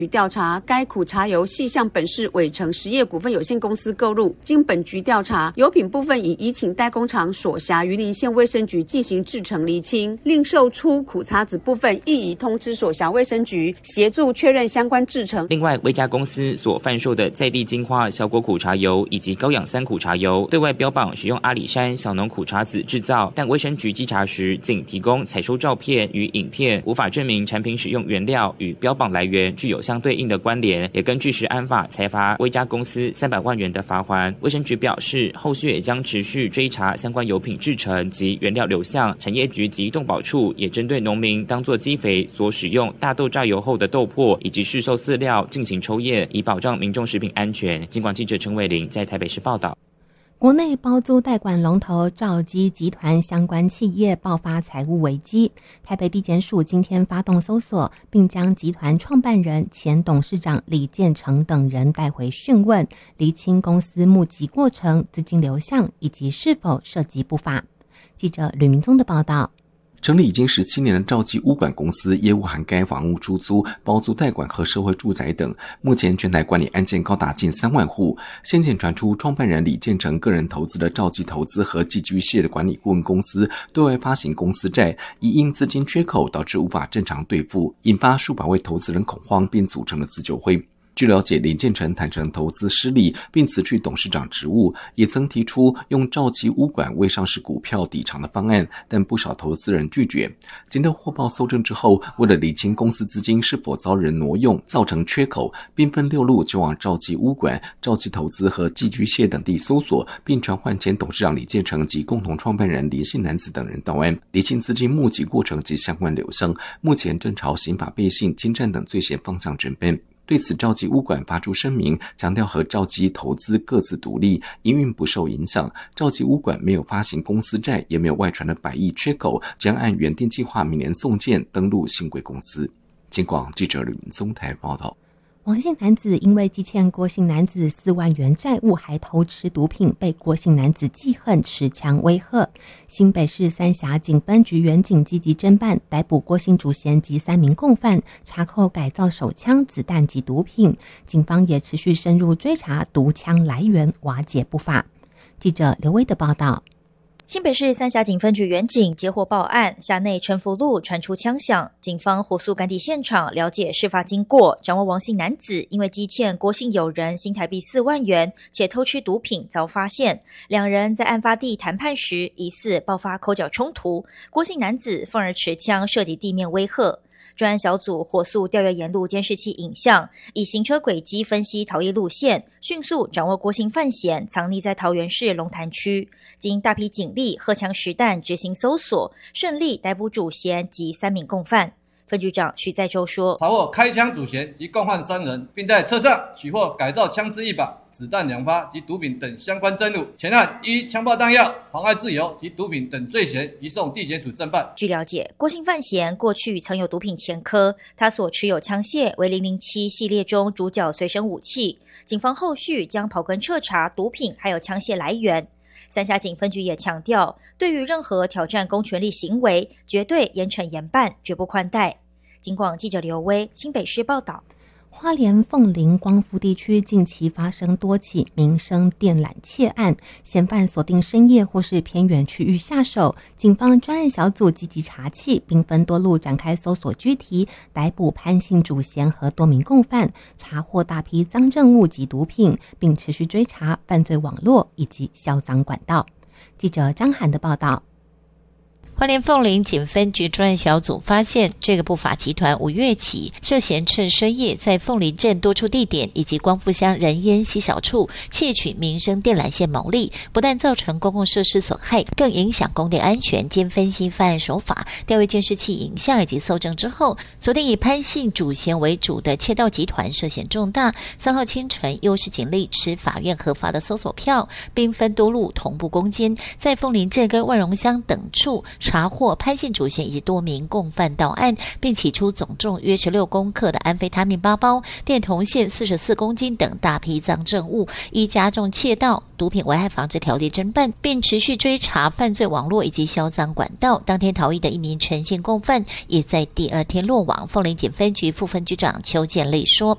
局调查，该苦茶油系向本市伟成实业股份有限公司购入，经本局调查，油品部分已移请代工厂所辖云林县卫生局进行制成厘清，另售出苦茶籽部分亦已通知所辖卫生局协助确认相关制成。 另外，威家公司所贩售的在地精华小果苦茶油以及高氧3苦茶油，对外标榜使用阿里山小农苦茶籽制造，但卫生局稽查时仅提供采收照片与影片，无法证明产品使用原料与标榜来源具有相对应的关联，也根据食安法裁罚威家公司300万元的罚锾。卫生局表示，后续也将持续追查相关油品制成及原料流向。产业局及动保处也针对农民当作基肥所使用大豆榨油后的豆粕以及市售饲料进行抽验，以保障民众食品安全。警广记者陈伟玲在台北市报道。 国内包租代管龙头兆基集团相关企业爆发财务危机，台北地检署今天发动搜索，并将集团创办人、前董事长李建成等人带回讯问，厘清公司募集过程、资金流向以及是否涉及不法。记者吕明宗的报道。 成立已经17年的兆基物管公司，业务涵盖房屋出租、包租代管和社会住宅等，目前全台管理案件高达近3万户。先前传出创办人李建成个人投资的兆基投资和寄居系列的管理顾问公司对外发行公司债，因资金缺口导致无法正常兑付，引发数百位投资人恐慌，并组成了自救会。据了解，李建成坦承投资失利，并辞去董事长职务，也曾提出用兆基物管未上市股票抵偿的方案，但不少投资人拒绝。经得获报搜证之后，为了厘清公司资金是否遭人挪用，造成缺口，兵分6路就往兆基物管、兆基投资和寄居蟹等地搜索，并传唤前董事长李建成及共同创办人李姓男子等人到案，厘清资金募集过程及相关流向。目前正朝刑法背信、侵占等罪嫌方向准备。对此，兆基物管发出声明，强调和兆基投资各自独立，营运不受影响。兆基物管没有发行公司债，也没有外传的100亿缺口，将按原定计划明年送件登录新贵公司。警广记者吕明宗台报道。 王姓男子因为积欠郭姓男子4万元债务，还偷吃毒品，被郭姓男子记恨，持枪威吓。新北市三峡警分局员警积极侦办，逮捕郭姓主嫌及3名共犯，查扣改造手枪、子弹及毒品。警方也持续深入追查毒枪来源，瓦解不法。记者刘威的报道。 新北市三峡警分局员警接获报案，辖内陈福路传出枪响，警方火速赶抵现场，了解事发经过，掌握王姓男子因为积欠郭姓友人新台币4万元，且偷吃毒品遭发现，两人在案发地谈判时疑似爆发口角冲突，郭姓男子愤而持枪射击地面威吓。专案小组火速调阅沿路监视器影像，以行车轨迹分析逃逸路线，迅速掌握郭姓犯嫌藏匿在桃园市龙潭区。经大批警力荷枪实弹执行搜索，顺利逮捕主嫌及3名共犯。分局长徐在洲说， 查获开枪主嫌及共犯3人，并在车上取获改造枪支1把、子弹2发及毒品等相关证物。前案依枪爆弹药、妨碍自由及毒品等罪嫌移送地检署侦办。 据了解，郭姓犯嫌过去曾有毒品前科，他所持有枪械为007系列中主角随身武器。警方后续将刨根彻查毒品还有枪械来源。三峡警分局也强调，对于任何挑战公权力行为，绝对严惩严办，绝不宽待。警广记者刘威新北市报道。 花莲凤林光复地区近期发生多起民生电缆窃案，嫌犯锁定深夜或是偏远区域下手，警方专案小组积极查缉，并分多路展开搜索拘提，逮捕潘姓主嫌和多名共犯，查获大批赃证物及毒品，并持续追查犯罪网络以及销赃管道。记者张涵的报道。 花莲凤林警分局专案小组发现，这个不法集团5月起涉嫌趁深夜在凤林镇多处地点以及光复乡人烟稀少处窃取民生电缆线牟利，不但造成公共设施损害，更影响供电安全。经分析犯案手法、调阅监视器影像以及搜证之后，锁定以潘姓主嫌为主的窃盗集团涉嫌重大。3号清晨，优势警力持法院核发的搜索票，并分多路同步攻坚，在凤林镇跟万荣乡等处查获潘姓主嫌以及多名共犯到案，并起出总重约16公克的安非他命8包、电铜线44公斤等大批赃证物，依加重窃盗、毒品危害防治条例侦办，并持续追查犯罪网络以及销赃管道。当天逃逸的1名陈姓共犯也在第2天落网。凤林警分局副分局长邱建立说：“